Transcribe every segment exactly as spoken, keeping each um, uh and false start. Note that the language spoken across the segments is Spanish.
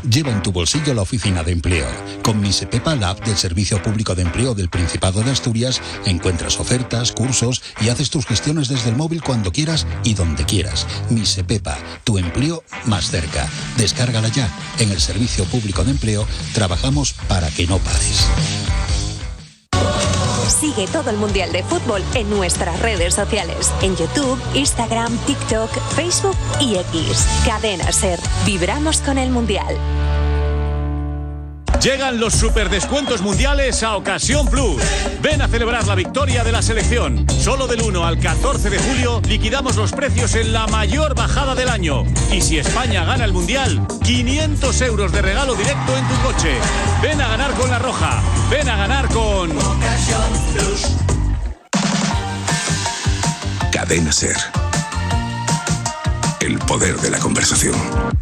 Lleva en tu bolsillo la oficina de empleo. Con Misepepa, la app del Servicio Público de Empleo del Principado de Asturias, encuentras ofertas, cursos y haces tus gestiones desde el móvil cuando quieras y donde quieras. Misepepa, tu empleo más cerca. Descárgala ya. En el Servicio Público de Empleo trabajamos para que no pares. Sigue todo el Mundial de Fútbol en nuestras redes sociales. En YouTube, Instagram, TikTok, Facebook y X. Cadena SER. Vibramos con el Mundial. Llegan los superdescuentos mundiales a Ocasión Plus. Ven a celebrar la victoria de la selección. Solo del uno al catorce de julio liquidamos los precios en la mayor bajada del año. Y si España gana el mundial, quinientos euros de regalo directo en tu coche. Ven a ganar con La Roja. Ven a ganar con Ocasión Plus. Cadena SER. El poder de la conversación.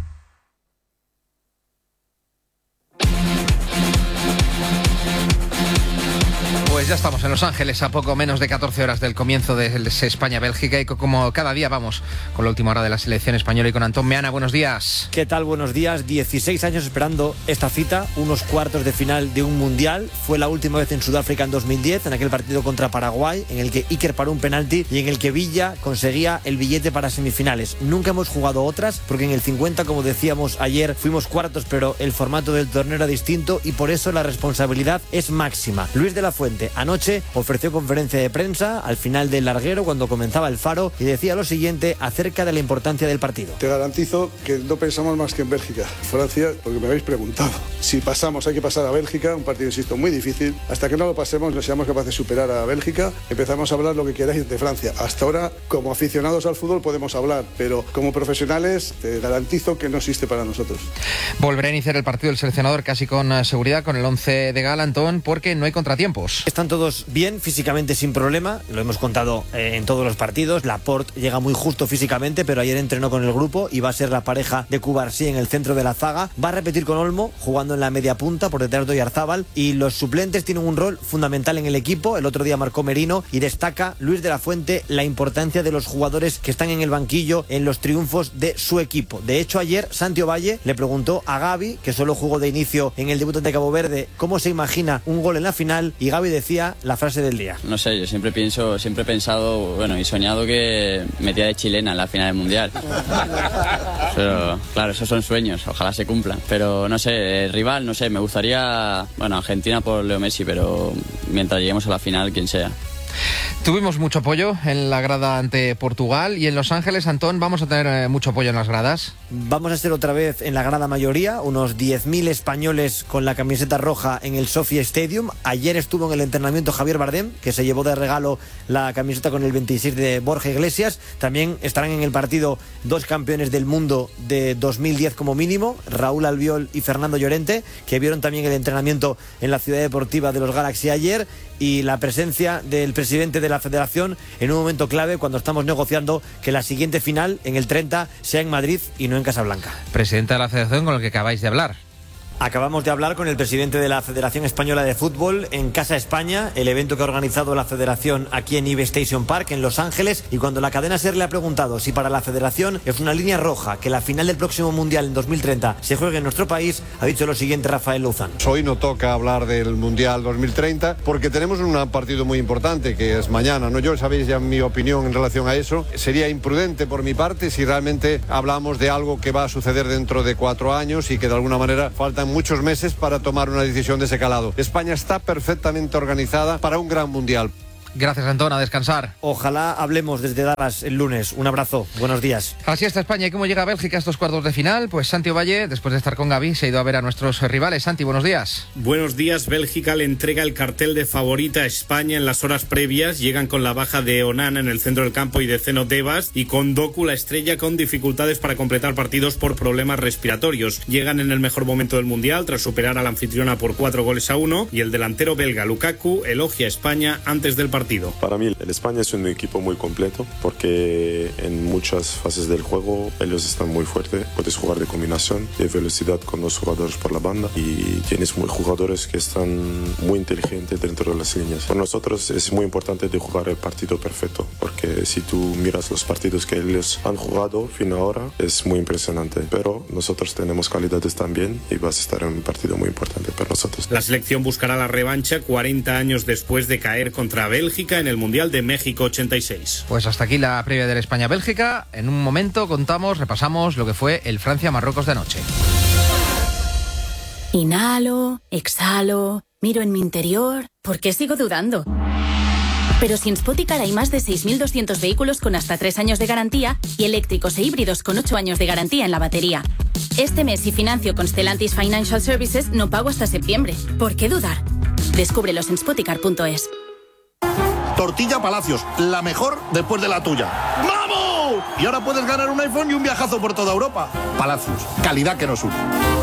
Pues ya estamos en Los Ángeles, a poco menos de catorce horas del comienzo de España-Bélgica, y como cada día vamos con la última hora de la selección española y con Antón Meana. Buenos días. ¿Qué tal? Buenos días. dieciséis años esperando esta cita, unos cuartos de final de un mundial. Fue la última vez en Sudáfrica en dos mil diez, en aquel partido contra Paraguay, en el que Iker paró un penalti y en el que Villa conseguía el billete para semifinales. Nunca hemos jugado otras, porque en el cincuenta, como decíamos ayer, fuimos cuartos, pero el formato del torneo era distinto y por eso la responsabilidad es máxima. Luis de la Fuente anoche ofreció conferencia de prensa al final del larguero cuando comenzaba el Faro y decía lo siguiente acerca de la importancia del partido. Te garantizo que no pensamos más que en Bélgica. Francia, porque me habéis preguntado. Si pasamos, hay que pasar a Bélgica, un partido, insisto, muy difícil. Hasta que no lo pasemos, no seamos capaces de superar a Bélgica, empezamos a hablar lo que queráis de Francia. Hasta ahora, como aficionados al fútbol podemos hablar, pero como profesionales te garantizo que no existe para nosotros. Volverá a iniciar el partido el seleccionador casi con seguridad con el once de gala, Antón, porque no hay contratiempos. Están todos bien, físicamente sin problema, lo hemos contado eh, en todos los partidos. Laporte llega muy justo físicamente, pero ayer entrenó con el grupo y va a ser la pareja de Cubarsí en el centro de la zaga. Va a repetir con Olmo, jugando en la media punta por detrás de Oyarzábal, y los suplentes tienen un rol fundamental en el equipo. El otro día marcó Merino y destaca Luis de la Fuente la importancia de los jugadores que están en el banquillo en los triunfos de su equipo. De hecho, ayer Santi Ovalle le preguntó a Gavi, que solo jugó de inicio en el debut ante Cabo Verde, cómo se imagina un gol en la final, y Gavi decía la frase del día. No sé, yo siempre pienso, siempre he pensado, bueno, y soñado que metía de chilena en la final del mundial. Pero claro, esos son sueños, ojalá se cumplan. Pero no sé, el rival, no sé, me gustaría, bueno, Argentina por Leo Messi, pero mientras lleguemos a la final, quien sea. Tuvimos mucho apoyo en la grada ante Portugal, y en Los Ángeles, Antón, vamos a tener eh, mucho apoyo en las gradas. Vamos a estar otra vez en la grada mayoría, unos diez mil españoles con la camiseta roja en el Sophie Stadium. Ayer estuvo en el entrenamiento Javier Bardem, que se llevó de regalo la camiseta con el veintiséis de Borja Iglesias. También estarán en el partido dos campeones del mundo de dos mil diez como mínimo, Raúl Albiol y Fernando Llorente, que vieron también el entrenamiento en la ciudad deportiva de los Galaxy ayer, y la presencia del presidente de la federación en un momento clave cuando estamos negociando que la siguiente final, en el treinta, sea en Madrid y no en Casablanca. Presidente de la federación con el que acabáis de hablar. Acabamos de hablar con el presidente de la Federación Española de Fútbol en Casa España, el evento que ha organizado la Federación aquí en Ibe Station Park, en Los Ángeles, y cuando la cadena SER le ha preguntado si para la Federación es una línea roja que la final del próximo Mundial en dos mil treinta se juegue en nuestro país, ha dicho lo siguiente Rafael Lozano. Hoy no toca hablar del Mundial dos mil treinta porque tenemos un partido muy importante que es mañana, ¿no? Yo sabéis ya mi opinión en relación a eso. Sería imprudente por mi parte si realmente hablamos de algo que va a suceder dentro de cuatro años y que de alguna manera faltan muchos meses para tomar una decisión de ese calado. España está perfectamente organizada para un gran mundial. Gracias, Antón, a descansar. Ojalá hablemos desde Dallas el lunes. Un abrazo, buenos días. Así está España. ¿Y cómo llega Bélgica a estos cuartos de final? Pues Santi Ovalle, después de estar con Gavi, se ha ido a ver a nuestros rivales. Santi, buenos días. Buenos días. Bélgica le entrega el cartel de favorita a España en las horas previas. Llegan con la baja de Onana en el centro del campo y de Zeno Tebas, y con Doku, la estrella, con dificultades para completar partidos por problemas respiratorios. Llegan en el mejor momento del Mundial tras superar a la anfitriona por cuatro goles a uno, y el delantero belga Lukaku elogia a España antes del partido. partido. Para mí el España es un equipo muy completo porque en muchas fases del juego ellos están muy fuertes. Puedes jugar de combinación, de velocidad con los jugadores por la banda y tienes muy jugadores que están muy inteligentes dentro de las líneas. Para nosotros es muy importante de jugar el partido perfecto porque si tú miras los partidos que ellos han jugado fin ahora es muy impresionante. Pero nosotros tenemos calidades también y vas a estar en un partido muy importante para nosotros. La selección buscará la revancha cuarenta años después de caer contra Bélgica en el Mundial de México ochenta y seis. Pues hasta aquí la previa del España-Bélgica. En un momento contamos, repasamos lo que fue el Francia-Marruecos de anoche. Inhalo, exhalo, miro en mi interior. ¿Por qué sigo dudando? Pero si en Spoticar hay más de seis mil doscientos vehículos con hasta tres años de garantía y eléctricos e híbridos con ocho años de garantía en la batería. Este mes, si financio con Stellantis Financial Services, no pago hasta septiembre. ¿Por qué dudar? Descúbrelos en spoticar punto es. Tortilla Palacios, la mejor después de la tuya. ¡Vamos! Y ahora puedes ganar un iPhone y un viajazo por toda Europa. Palacios, calidad que nos une.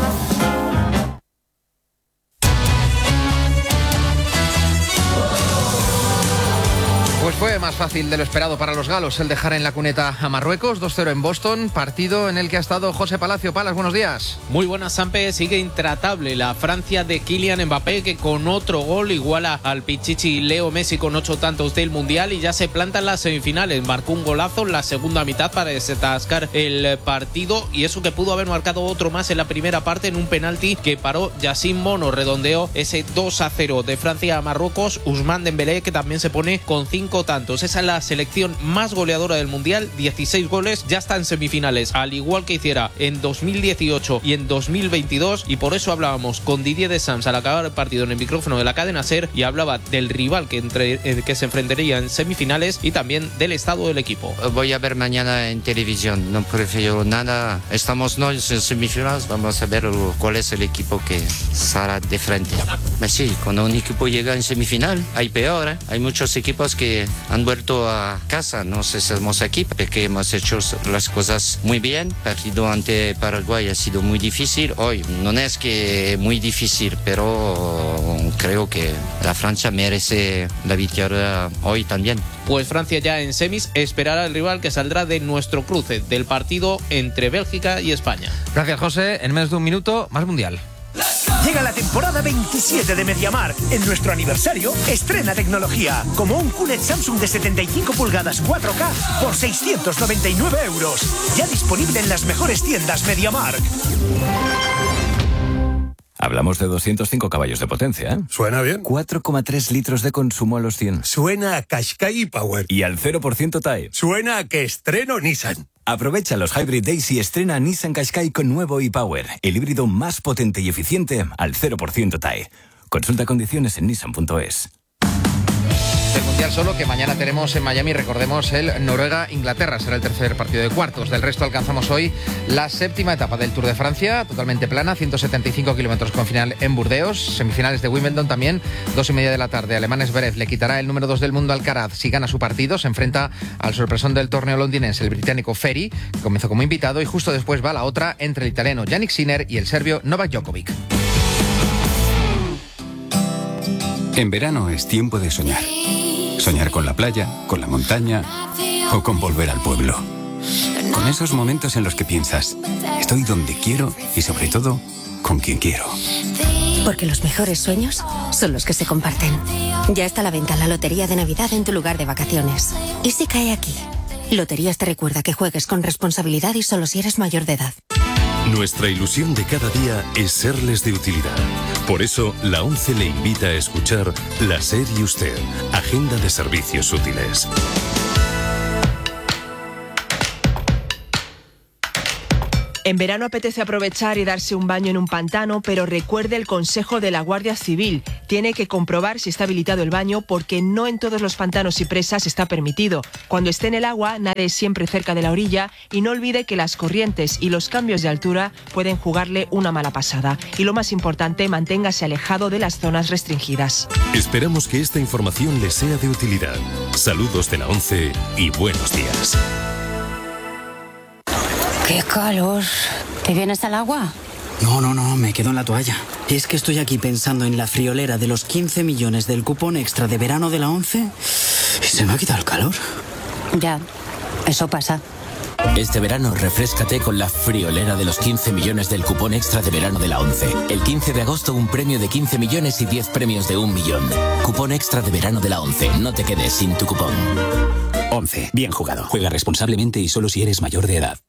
Pues fue más fácil de lo esperado para los galos el dejar en la cuneta a Marruecos, dos cero en Boston, partido en el que ha estado José Palacio. Palas, buenos días. Muy buenas, Sampe. Sigue intratable la Francia de Kylian Mbappé, que con otro gol iguala al pichichi Leo Messi con ocho tantos del Mundial y ya se planta en las semifinales. Marcó un golazo en la segunda mitad para desatascar el partido y eso que pudo haber marcado otro más en la primera parte en un penalti que paró Yacine Bono. Redondeó ese dos a cero de Francia a Marruecos. Ousmane Dembélé, que también se pone con cinco tantos. Esa es la selección más goleadora del Mundial, dieciséis goles, ya está en semifinales, al igual que hiciera en dos mil dieciocho y en dos mil veintidós, y por eso hablábamos con Didier Deschamps al acabar el partido en el micrófono de la cadena SER y hablaba del rival que, entre, eh, que se enfrentaría en semifinales y también del estado del equipo. Voy a ver mañana en televisión, no prefiero nada, estamos no en semifinales, vamos a ver cuál es el equipo que saldrá de frente. Pues sí, cuando un equipo llega en semifinal hay peor, ¿eh? Hay muchos equipos que han vuelto a casa, no sé si somos aquí porque hemos hecho las cosas muy bien. El partido ante Paraguay ha sido muy difícil, hoy no es que muy difícil, pero creo que la Francia merece la victoria hoy también. Pues Francia ya en semis esperará al rival que saldrá de nuestro cruce del partido entre Bélgica y España. Gracias, José. En menos de un minuto, más Mundial. Llega la temporada veintisiete de MediaMarkt. En nuestro aniversario, estrena tecnología, como un Q L E D Samsung de setenta y cinco pulgadas cuatro K por seiscientos noventa y nueve euros. Ya disponible en las mejores tiendas MediaMarkt. Hablamos de doscientos cinco caballos de potencia, ¿eh? Suena bien. cuatro coma tres litros de consumo a los cien. Suena a Qashqai Power. Y al cero por ciento T A E. Suena a que estreno Nissan. Aprovecha los Hybrid Days y estrena Nissan Qashqai con nuevo e-Power, el híbrido más potente y eficiente al cero por ciento T A E. Consulta condiciones en nissan punto es. Del Mundial solo que mañana tenemos en Miami, recordemos el Noruega-Inglaterra, será el tercer partido de cuartos. Del resto alcanzamos hoy la séptima etapa del Tour de Francia, totalmente plana, ciento setenta y cinco kilómetros con final en Burdeos, semifinales de Wimbledon también, dos y media de la tarde. Alemán Zverev le quitará el número dos del mundo al Alcaraz si gana su partido, se enfrenta al sorpresón del torneo londinense, el británico Ferry, que comenzó como invitado y justo después va la otra entre el italiano Jannik Sinner y el serbio Novak Djokovic. En verano es tiempo de soñar. Soñar con la playa, con la montaña o con volver al pueblo. Con esos momentos en los que piensas, estoy donde quiero y sobre todo, con quien quiero. Porque los mejores sueños son los que se comparten. Ya está a la venta la Lotería de Navidad en tu lugar de vacaciones. ¿Y si cae aquí? Loterías te recuerda que juegues con responsabilidad y solo si eres mayor de edad. Nuestra ilusión de cada día es serles de utilidad. Por eso, la ONCE le invita a escuchar La SER y Usted, Agenda de Servicios Útiles. En verano apetece aprovechar y darse un baño en un pantano, pero recuerde el consejo de la Guardia Civil. Tiene que comprobar si está habilitado el baño porque no en todos los pantanos y presas está permitido. Cuando esté en el agua, nade siempre cerca de la orilla y no olvide que las corrientes y los cambios de altura pueden jugarle una mala pasada. Y lo más importante, manténgase alejado de las zonas restringidas. Esperamos que esta información le sea de utilidad. Saludos de la ONCE y buenos días. ¡Qué calor! ¿Te vienes al agua? No, no, no, me quedo en la toalla. Es que estoy aquí pensando en la friolera de los quince millones del cupón extra de verano de la ONCE y se me ha quitado el calor. Ya, eso pasa. Este verano refréscate con la friolera de los quince millones del cupón extra de verano de la ONCE. El quince de agosto un premio de quince millones y diez premios de un millón. Cupón extra de verano de la ONCE. No te quedes sin tu cupón. ONCE. Bien jugado. Juega responsablemente y solo si eres mayor de edad.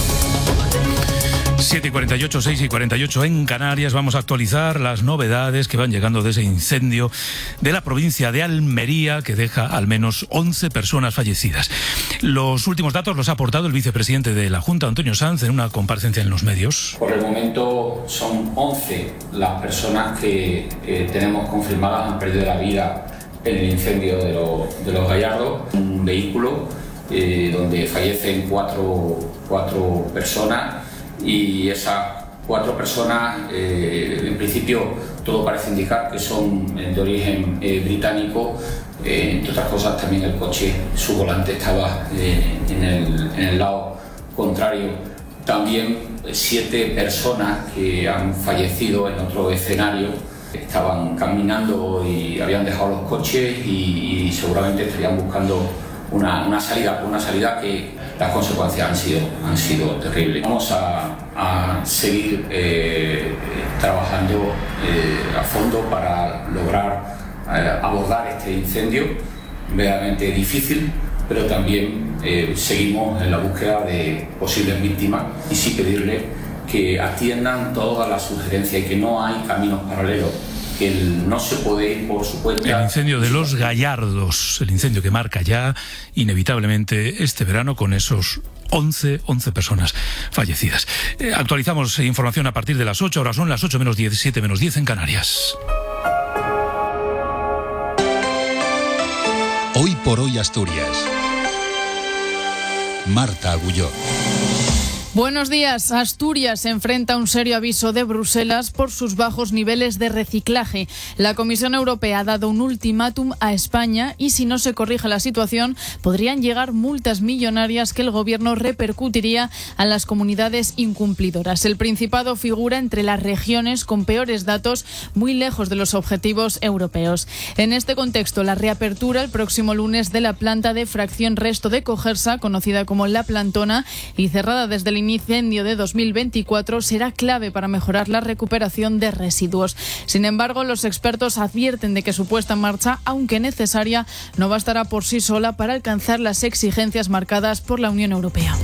siete y cuarenta y ocho, seis y cuarenta y ocho en Canarias. Vamos a actualizar las novedades que van llegando de ese incendio de la provincia de Almería que deja al menos once personas fallecidas. Los últimos datos los ha aportado el vicepresidente de la Junta, Antonio Sanz, en una comparecencia en los medios. Por el momento son once las personas que eh, tenemos confirmadas han perdido la vida en el incendio de, lo, de los Gallardos. Un vehículo eh, donde fallecen cuatro, cuatro personas. Y esas cuatro personas, eh, en principio, todo parece indicar que son de origen eh, británico. Eh, entre otras cosas, también el coche, su volante estaba eh, en, el, en el lado contrario. También eh, siete personas que han fallecido en otro escenario. Estaban caminando y habían dejado los coches y, y seguramente estarían buscando una, una salida, una salida que las consecuencias han sido, han sido terribles. Vamos a, a seguir eh, trabajando eh, a fondo para lograr eh, abordar este incendio, verdaderamente difícil, pero también eh, seguimos en la búsqueda de posibles víctimas y sí pedirle que atiendan todas las sugerencias y que no hay caminos paralelos. Que el no se puede ir por su cuenta. El incendio de los Gallardos, el incendio que marca ya inevitablemente este verano con esos once, once personas fallecidas. Eh, actualizamos información a partir de las ocho, ahora son las ocho menos diez, siete menos diez en Canarias. Hoy por hoy Asturias. Marta Agulló. Buenos días. Asturias se enfrenta a un serio aviso de Bruselas por sus bajos niveles de reciclaje. La Comisión Europea ha dado un ultimátum a España y si no se corrige la situación podrían llegar multas millonarias que el Gobierno repercutiría a las comunidades incumplidoras. El Principado figura entre las regiones con peores datos, muy lejos de los objetivos europeos. En este contexto, la reapertura el próximo lunes de la planta de fracción Resto de Cogersa, conocida como La Plantona, y cerrada desde el incendio de dos mil veinticuatro, será clave para mejorar la recuperación de residuos. Sin embargo, los expertos advierten de que su puesta en marcha, aunque necesaria, no bastará por sí sola para alcanzar las exigencias marcadas por la Unión Europea.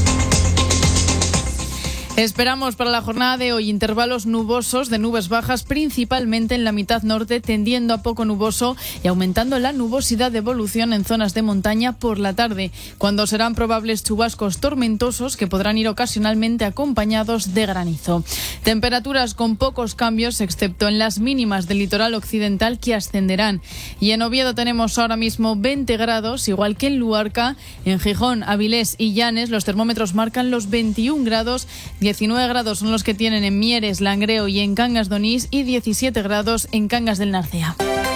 Esperamos para la jornada de hoy intervalos nubosos de nubes bajas, principalmente en la mitad norte, tendiendo a poco nuboso y aumentando la nubosidad de evolución en zonas de montaña por la tarde, cuando serán probables chubascos tormentosos que podrán ir ocasionalmente acompañados de granizo. Temperaturas con pocos cambios, excepto en las mínimas del litoral occidental, que ascenderán. Y en Oviedo tenemos ahora mismo veinte grados, igual que en Luarca. En Gijón, Avilés y Llanes los termómetros marcan los veintiún grados. diecinueve grados son los que tienen en Mieres, Langreo y en Cangas de Onís y diecisiete grados en Cangas del Narcea.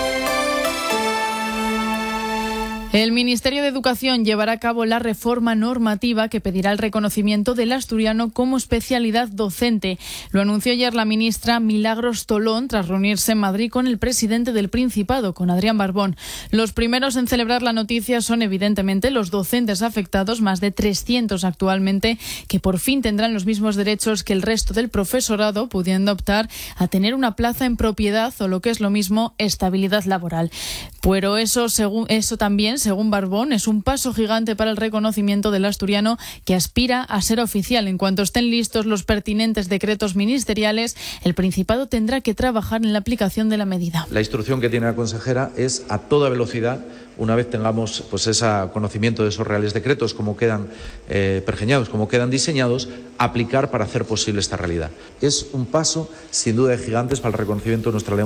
El Ministerio de Educación llevará a cabo la reforma normativa que pedirá el reconocimiento del asturiano como especialidad docente. Lo anunció ayer la ministra Milagros Tolón tras reunirse en Madrid con el presidente del Principado, con Adrián Barbón. Los primeros en celebrar la noticia son evidentemente los docentes afectados, más de trescientos actualmente, que por fin tendrán los mismos derechos que el resto del profesorado, pudiendo optar a tener una plaza en propiedad o, lo que es lo mismo, estabilidad laboral. Pero eso, según, eso también, según Barbón, es un paso gigante para el reconocimiento del asturiano, que aspira a ser oficial. En cuanto estén listos los pertinentes decretos ministeriales, el Principado tendrá que trabajar en la aplicación de la medida. La instrucción que tiene la consejera es a toda velocidad, una vez tengamos pues ese conocimiento de esos reales decretos, cómo quedan eh, pergeñados, cómo quedan diseñados, aplicar para hacer posible esta realidad. Es un paso sin duda de gigantes para el reconocimiento de nuestra lengua.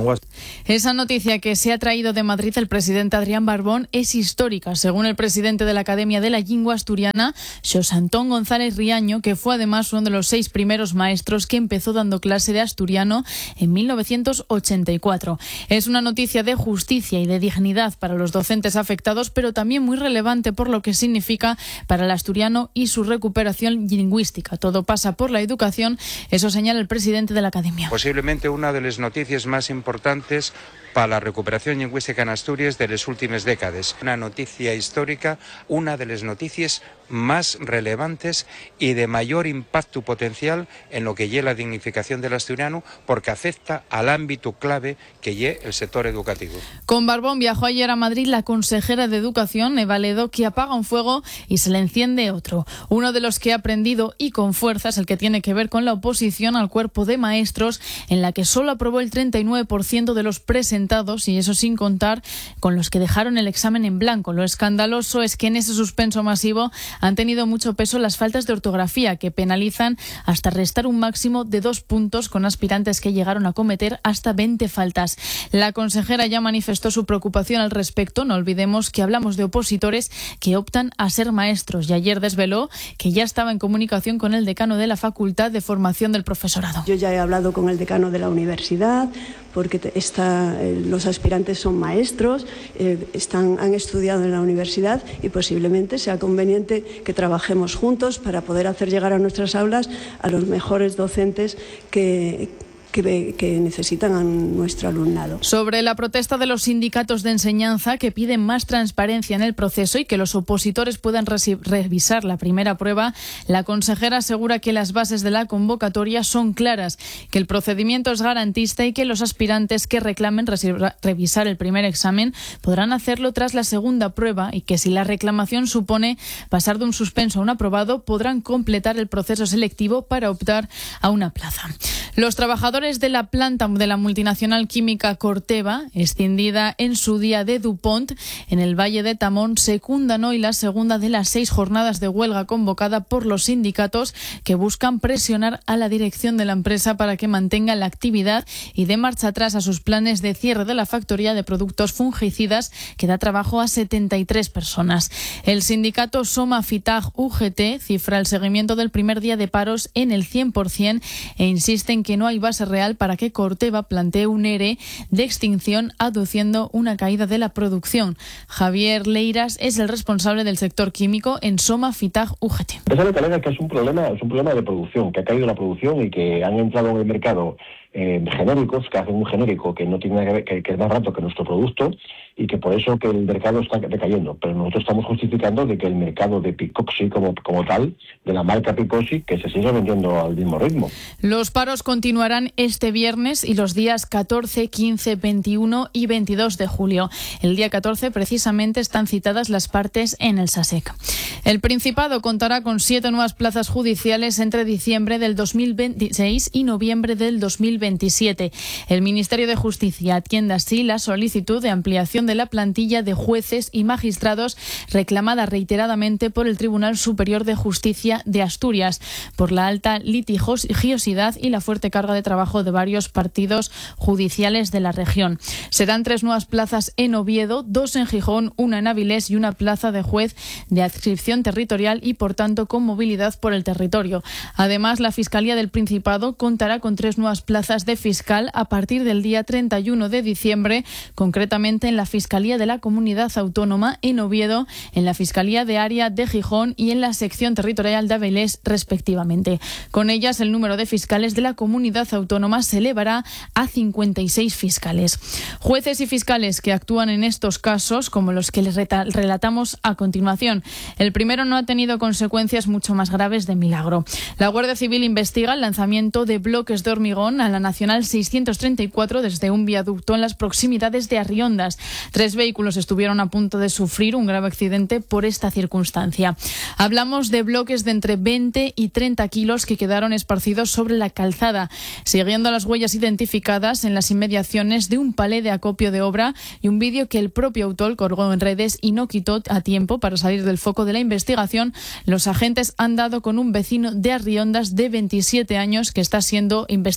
Esa noticia que se ha traído de Madrid el presidente Adrián Barbón es histórica, según el presidente de la Academia de la Lengua Asturiana, Xosé Antón González Riaño, que fue además uno de los seis primeros maestros que empezó dando clase de asturiano en mil novecientos ochenta y cuatro. Es una noticia de justicia y de dignidad para los docentes afectados, pero también muy relevante por lo que significa para el asturiano y su recuperación lingüística. Todo pasa por la educación, eso señala el presidente de la Academia. Posiblemente una de las noticias más importantes para la recuperación lingüística en Asturias de las últimas décadas. Una noticia histórica, una de las noticias más relevantes y de mayor impacto potencial en lo que lleva la dignificación del asturiano, porque afecta al ámbito clave que lleva el sector educativo. Con Barbón viajó ayer a Madrid la consejera de Educación, Eva Ledo, que apaga un fuego y se le enciende otro. Uno de los que ha aprendido y con fuerza es el que tiene que ver con la oposición al cuerpo de maestros, en la que solo aprobó el treinta y nueve por ciento de los presentados, y eso sin contar con los que dejaron el examen en blanco. Lo escandaloso es que en ese suspenso masivo han tenido mucho peso las faltas de ortografía, que penalizan hasta restar un máximo de dos puntos con aspirantes que llegaron a cometer hasta veinte faltas. La consejera ya manifestó su preocupación al respecto. No olvidemos que hablamos de opositores que optan a ser maestros, y ayer desveló que ya estaba en comunicación con el decano de la Facultad de Formación del Profesorado. Yo ya he hablado con el decano de la universidad, porque está, eh, los aspirantes son maestros, eh, están, han estudiado en la universidad y posiblemente sea conveniente que trabajemos juntos para poder hacer llegar a nuestras aulas a los mejores docentes que... Que, que necesitan a nuestro alumnado. Sobre la protesta de los sindicatos de enseñanza, que piden más transparencia en el proceso y que los opositores puedan revisar la primera prueba, la consejera asegura que las bases de la convocatoria son claras, que el procedimiento es garantista y que los aspirantes que reclamen revisar el primer examen podrán hacerlo tras la segunda prueba, y que si la reclamación supone pasar de un suspenso a un aprobado, podrán completar el proceso selectivo para optar a una plaza. Los trabajadores de la planta de la multinacional química Corteva, escindida en su día de DuPont, en el Valle de Tamón, secundan hoy la segunda de las seis jornadas de huelga convocada por los sindicatos, que buscan presionar a la dirección de la empresa para que mantenga la actividad y dé marcha atrás a sus planes de cierre de la factoría de productos fungicidas, que da trabajo a setenta y tres personas. El sindicato Soma Fitag U G T cifra el seguimiento del primer día de paros en el cien por ciento e insiste en que no hay base real para que Corteva plantee un ERE de extinción, aduciendo una caída de la producción. Javier Leiras es el responsable del sector químico en Soma Fitag U G T. Esa es que alega que es un problema, es un problema de producción, que ha caído la producción y que han entrado en el mercado eh, genéricos, que hacen un genérico que no tiene nada que ver, que, que es más barato que nuestro producto, y que por eso que el mercado está decayendo. Pero nosotros estamos justificando de que el mercado de Picoxi como, como tal, de la marca Picoxi, que se siga vendiendo al mismo ritmo. Los paros continuarán este viernes y los días catorce, quince, veintiuno y veintidós de julio. El día catorce, precisamente, están citadas las partes en el SASEC. El Principado contará con siete nuevas plazas judiciales entre diciembre del dos mil veintiséis y noviembre del dos mil veintisiete. El Ministerio de Justicia atiende así la solicitud de ampliación de la plantilla de jueces y magistrados reclamada reiteradamente por el Tribunal Superior de Justicia de Asturias por la alta litigiosidad y la fuerte carga de trabajo de varios partidos judiciales de la región. Serán tres nuevas plazas en Oviedo, dos en Gijón, una en Avilés y una plaza de juez de adscripción territorial y, por tanto, con movilidad por el territorio. Además, la Fiscalía del Principado contará con tres nuevas plazas de fiscal a partir del día treinta y uno de diciembre, concretamente en la Fiscalía de la Comunidad Autónoma en Oviedo, en la Fiscalía de Área de Gijón y en la Sección Territorial de Avilés, respectivamente. Con ellas, el número de fiscales de la Comunidad Autónoma se elevará a cincuenta y seis fiscales. Jueces y fiscales que actúan en estos casos, como los que les relatamos a continuación. El primero no ha tenido consecuencias mucho más graves de milagro. La Guardia Civil investiga el lanzamiento de bloques de hormigón a la Nacional seiscientos treinta y cuatro desde un viaducto en las proximidades de Arriondas. Tres vehículos estuvieron a punto de sufrir un grave accidente por esta circunstancia. Hablamos de bloques de entre veinte y treinta kilos que quedaron esparcidos sobre la calzada, siguiendo las huellas identificadas en las inmediaciones de un palé de acopio de obra y un vídeo que el propio autor colgó en redes y no quitó a tiempo para salir del foco de la investigación. Los agentes han dado con un vecino de Arriondas de veintisiete años que está siendo investigado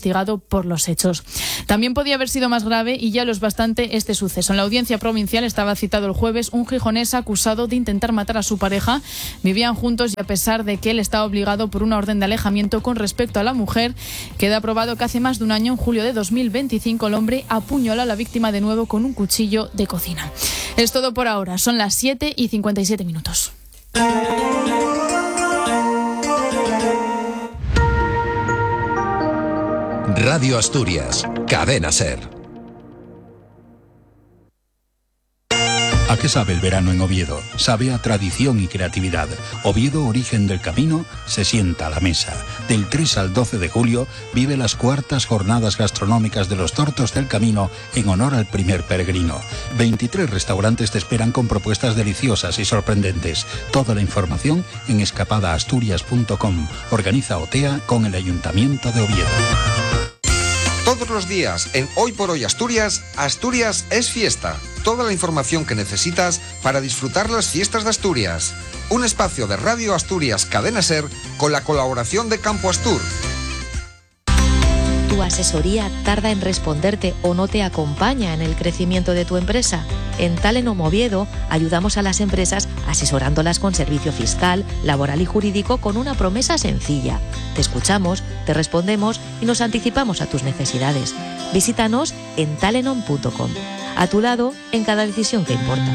por los hechos. También podía haber sido más grave y ya lo es bastante este suceso. En la audiencia provincial estaba citado el jueves un gijonés acusado de intentar matar a su pareja. Vivían juntos y a pesar de que él estaba obligado por una orden de alejamiento con respecto a la mujer, queda probado que hace más de un año, en julio de dos mil veinticinco, el hombre apuñaló a la víctima de nuevo con un cuchillo de cocina. Es todo por ahora. Son las siete y cincuenta y siete minutos. Radio Asturias, Cadena SER. ¿A qué sabe el verano en Oviedo? Sabe a tradición y creatividad. Oviedo, origen del camino, se sienta a la mesa. Del tres al doce de julio vive las cuartas jornadas gastronómicas de los Tortos del Camino en honor al primer peregrino. veintitrés restaurantes te esperan con propuestas deliciosas y sorprendentes. Toda la información en escapada asturias punto com. Organiza OTEA con el Ayuntamiento de Oviedo. Todos los días en Hoy por Hoy Asturias, Asturias es fiesta. Toda la información que necesitas para disfrutar las fiestas de Asturias. Un espacio de Radio Asturias Cadena SER con la colaboración de Campo Astur. ¿Tu asesoría tarda en responderte o no te acompaña en el crecimiento de tu empresa? En Talenom Oviedo ayudamos a las empresas asesorándolas con servicio fiscal, laboral y jurídico con una promesa sencilla. Te escuchamos, te respondemos y nos anticipamos a tus necesidades. Visítanos en talenom punto com. A tu lado en cada decisión que importa.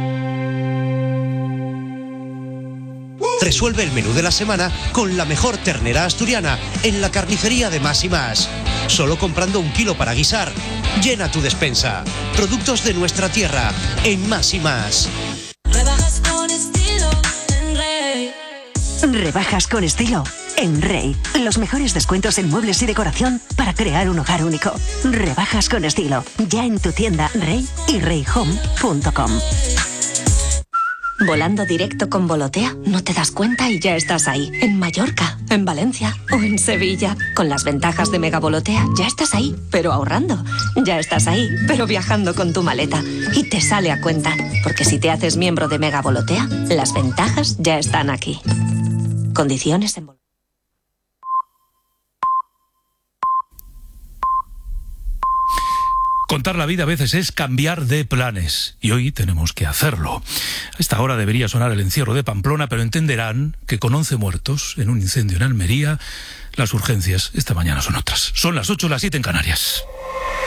Resuelve el menú de la semana con la mejor ternera asturiana en la carnicería de Más y Más. Solo comprando un kilo para guisar. Llena tu despensa. Productos de nuestra tierra en Más y Más. Rebajas con estilo en Rey. Rebajas con estilo en Rey. Los mejores descuentos en muebles y decoración para crear un hogar único. Rebajas con estilo. Ya en tu tienda Rey y rey home punto com. Volando directo con Volotea, no te das cuenta y ya estás ahí. En Mallorca, en Valencia o en Sevilla. Con las ventajas de Mega Volotea, ya estás ahí, pero ahorrando. Ya estás ahí, pero viajando con tu maleta. Y te sale a cuenta, porque si te haces miembro de Mega Volotea, las ventajas ya están aquí. Condiciones en Volotea. Contar la vida a veces es cambiar de planes, y hoy tenemos que hacerlo. A esta hora debería sonar el encierro de Pamplona, pero entenderán que con once muertos en un incendio en Almería, las urgencias esta mañana son otras. Son las ocho, las siete en Canarias.